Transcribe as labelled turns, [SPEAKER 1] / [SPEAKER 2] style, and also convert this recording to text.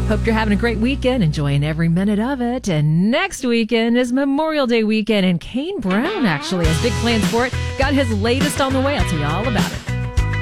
[SPEAKER 1] Hope you're having a great weekend, enjoying every minute of it. And next weekend is Memorial Day weekend, and Kane Brown actually has big plans for it. Got his latest on the way. I'll tell you all about it.